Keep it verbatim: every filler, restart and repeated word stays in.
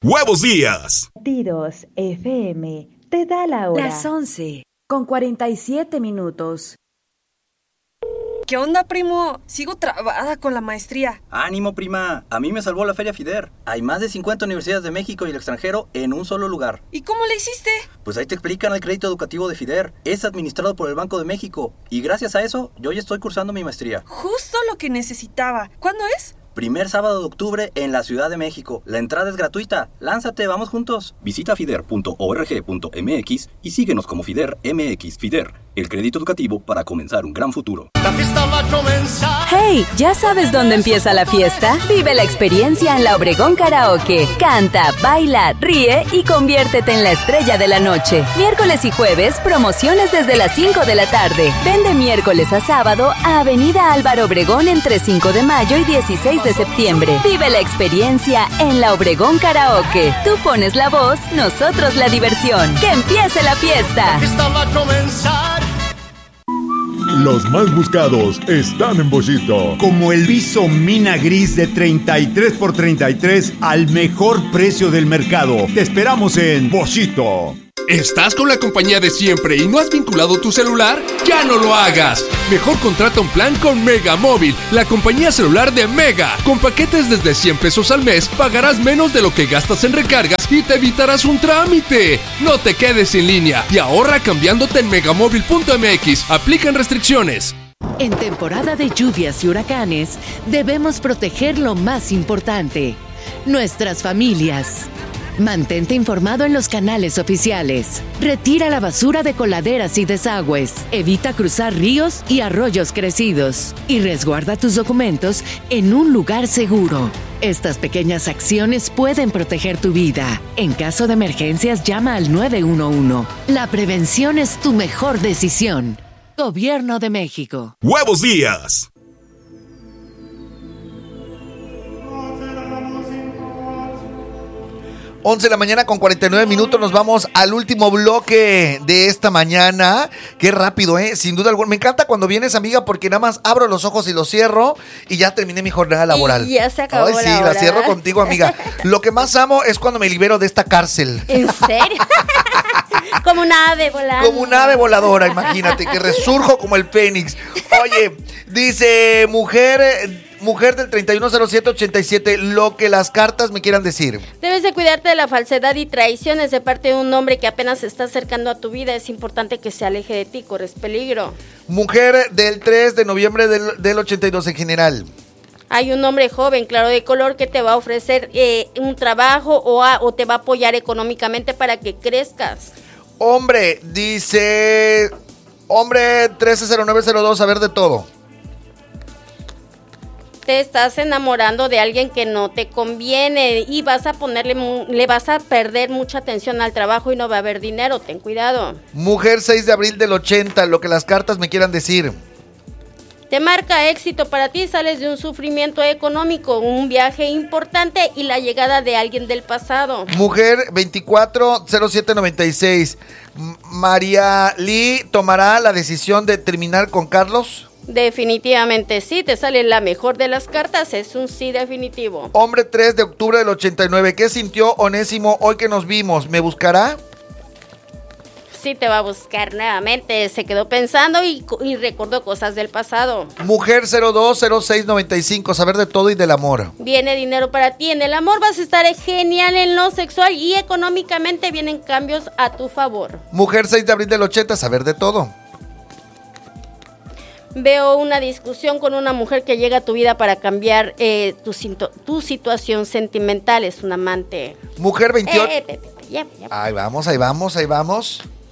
Huevos Días. Tiros F M te da la hora. Las once, con cuarenta y siete minutos. ¿Qué onda, primo? Sigo trabada con la maestría. Ánimo, prima. A mí me salvó la Feria FIDER. Hay más de cincuenta universidades de México y el extranjero en un solo lugar. ¿Y cómo le hiciste? Pues ahí te explican el crédito educativo de FIDER. Es administrado por el Banco de México. Y gracias a eso, yo ya estoy cursando mi maestría. Justo lo que necesitaba. ¿Cuándo es? Primer sábado de octubre en la Ciudad de México. La entrada es gratuita. Lánzate, vamos juntos. Visita fider punto org punto m x y síguenos como FIDER M X. FIDER, el crédito educativo para comenzar un gran futuro. La fiesta va a comenzar. Hey, ¿ya sabes dónde empieza la fiesta? Vive la experiencia en La Obregón Karaoke. Canta, baila, ríe y conviértete en la estrella de la noche. Miércoles y jueves, promociones desde las cinco de la tarde. Ven de miércoles a sábado a Avenida Álvaro Obregón entre cinco de mayo y dieciséis de septiembre. Vive la experiencia en La Obregón Karaoke. Tú pones la voz, nosotros la diversión. ¡Que empiece la fiesta! La fiesta va a comenzar. Los más buscados están en Bollito. Como el viso mina gris de treinta y tres por treinta y tres al mejor precio del mercado. Te esperamos en Bollito. ¿Estás con la compañía de siempre y no has vinculado tu celular? ¡Ya no lo hagas! Mejor contrata un plan con Mega Móvil, la compañía celular de Mega. Con paquetes desde cien pesos al mes, pagarás menos de lo que gastas en recargas y te evitarás un trámite. No te quedes sin línea y ahorra cambiándote en megamóvil punto m x. Aplican restricciones. En temporada de lluvias y huracanes, debemos proteger lo más importante: nuestras familias. Mantente informado en los canales oficiales. Retira la basura de coladeras y desagües. Evita cruzar ríos y arroyos crecidos. Y resguarda tus documentos en un lugar seguro. Estas pequeñas acciones pueden proteger tu vida. En caso de emergencias, llama al nueve uno uno. La prevención es tu mejor decisión. Gobierno de México. Huevos Días. once de la mañana con cuarenta y nueve minutos, nos vamos al último bloque de esta mañana. Qué rápido, ¿eh? Sin duda alguna. Me encanta cuando vienes, amiga, porque nada más abro los ojos y los cierro y ya terminé mi jornada laboral. Y ya se acabó. Ay, sí, la, la hora. cierro contigo, amiga. Lo que más amo es cuando me libero de esta cárcel. ¿En serio? Como un ave volando. Como un ave voladora, imagínate, que resurjo como el fénix. Oye, dice, mujer... Mujer del treinta y uno cero siete ochenta y siete, lo que las cartas me quieran decir. Debes de cuidarte de la falsedad y traiciones de parte de un hombre que apenas se está acercando a tu vida. Es importante que se aleje de ti, corres peligro. Mujer del tres de noviembre del, del ochenta y dos en general. Hay un hombre joven, claro de color, que te va a ofrecer eh, un trabajo o, a, o te va a apoyar económicamente para que crezcas. Hombre, dice... Hombre trece cero nueve cero dos, saber de todo. Te estás enamorando de alguien que no te conviene y vas a ponerle, le vas a perder mucha atención al trabajo y no va a haber dinero, ten cuidado. Mujer seis de abril del ochenta, lo que las cartas me quieran decir. Te marca éxito para ti, sales de un sufrimiento económico, un viaje importante y la llegada de alguien del pasado. Mujer veinticuatro cero siete noventa y seis, María Lee tomará la decisión de terminar con Carlos. Definitivamente sí, te sale la mejor de las cartas, es un sí definitivo. Hombre tres de octubre del ochenta y nueve, ¿qué sintió Onésimo hoy que nos vimos? ¿Me buscará? Sí, te va a buscar nuevamente, se quedó pensando y, y recordó cosas del pasado. Mujer cero dos cero seis noventa y cinco, saber de todo y del amor. Viene dinero para ti, en el amor vas a estar genial en lo sexual y económicamente vienen cambios a tu favor. Mujer seis de abril del ochenta, saber de todo. Veo una discusión con una mujer que llega a tu vida para cambiar eh, tu, tu situación sentimental, es un amante. Mujer veintiocho. Eh, eh, eh, eh, yeah, yeah. Ahí vamos, ahí vamos, ahí vamos.